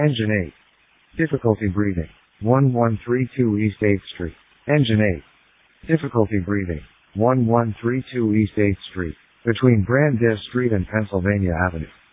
Engine 8. Difficulty breathing. 1132 East 8th Street. Engine 8. Difficulty breathing. 1132 East 8th Street. Between Brandeis Street and Pennsylvania Avenue.